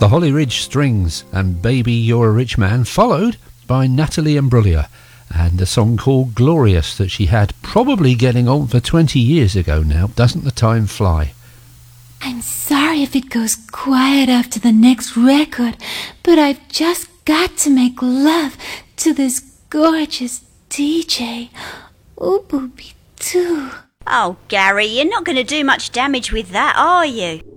the Holly Ridge Strings and Baby You're a Rich Man, followed by Natalie Imbruglia and a song called Glorious that she had probably getting on for 20 years ago now. Doesn't the time fly? I'm sorry if it goes quiet after the next record, but I've just got to make love to this gorgeous DJ. Ooh, booby too. Oh, Gary, you're not going to do much damage with that, are you?